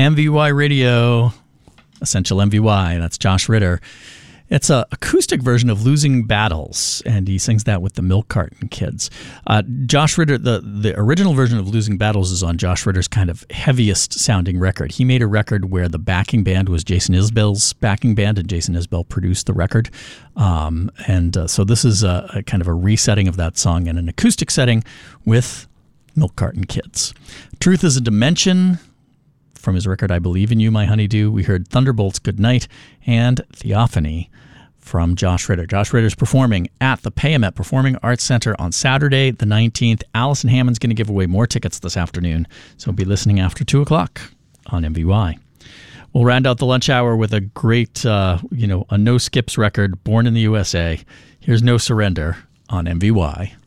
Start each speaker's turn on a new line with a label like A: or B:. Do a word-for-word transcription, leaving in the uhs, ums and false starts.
A: M V Y Radio, Essential M V Y. That's Josh Ritter. It's an acoustic version of Losing Battles, and he sings that with the Milk Carton Kids. Uh, Josh Ritter, the, the original version of Losing Battles is on Josh Ritter's kind of heaviest sounding record. He made a record where the backing band was Jason Isbell's backing band, and Jason Isbell produced the record. Um, and uh, so this is a, a kind of a resetting of that song in an acoustic setting with Milk Carton Kids. Truth is a Dimension. From his record, I Believe in You, My Honeydew, we heard Thunderbolt's Good Night and Theophany from Josh Ritter. Josh Ritter's performing at the Payomet Performing Arts Center on Saturday the nineteenth. Allison Hammond's going to give away more tickets this afternoon, so be listening after two o'clock on M V Y. We'll round out the lunch hour with a great, uh, you know, a no-skips record, Born in the U S A. Here's No Surrender on M V Y.